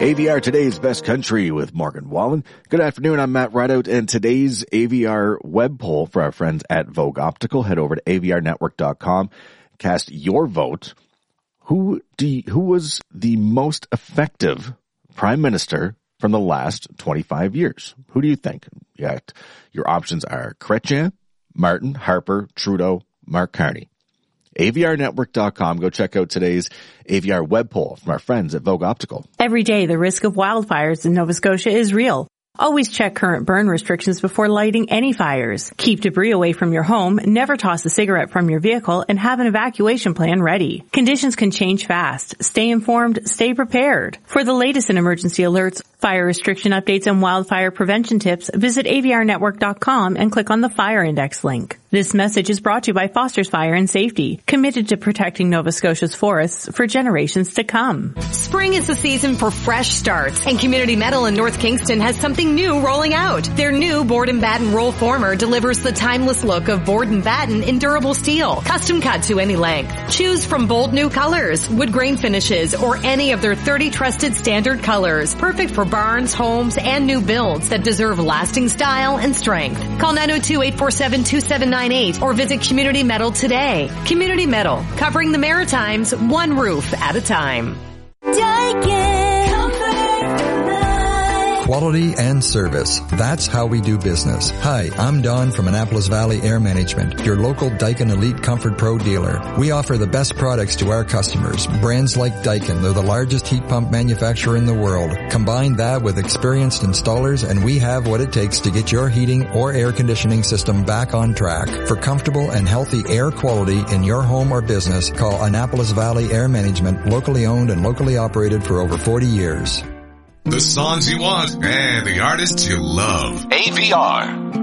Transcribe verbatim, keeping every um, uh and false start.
A V R Today's Best Country with Morgan Wallen. Good afternoon, I'm Matt Rideout, and today's A V R web poll for our friends at Vogue Optical. Head over to A V R network dot com. Cast your vote. Who do you, who was the most effective prime minister from the last twenty-five years? Who do you think? Yeah, your options are Chrétien, Martin, Harper, Trudeau, Mark Carney. A V R network dot com. Go check out today's A V R web poll from our friends at Vogue Optical. Every day, the risk of wildfires in Nova Scotia is real. Always check current burn restrictions before lighting any fires. Keep debris away from your home, never toss a cigarette from your vehicle, and have an evacuation plan ready. Conditions can change fast. Stay informed, stay prepared. For the latest in emergency alerts, fire restriction updates, and wildfire prevention tips, visit A V R network dot com and click on the Fire Index link. This message is brought to you by Foster's Fire and Safety, committed to protecting Nova Scotia's forests for generations to come. Spring is the season for fresh starts, and Community Metal in North Kingston has something new rolling out. Their new board and batten roll former delivers the timeless look of board and batten in durable steel, custom cut to any length. Choose from bold new colors, wood grain finishes, or any of their thirty trusted standard colors. Perfect for barns, homes, and new builds that deserve lasting style and strength. Call nine oh two, eight four seven, two seven nine eight or visit Community Metal today. Community Metal, covering the Maritimes one roof at a time. Quality and service. That's how we do business. Hi, I'm Don from Annapolis Valley Air Management, your local Daikin Elite Comfort Pro dealer. We offer the best products to our customers. Brands like Daikin, they're the largest heat pump manufacturer in the world. Combine that with experienced installers and we have what it takes to get your heating or air conditioning system back on track. For comfortable and healthy air quality in your home or business, call Annapolis Valley Air Management, locally owned and locally operated for over forty years. The songs you want and the artists you love. A V R.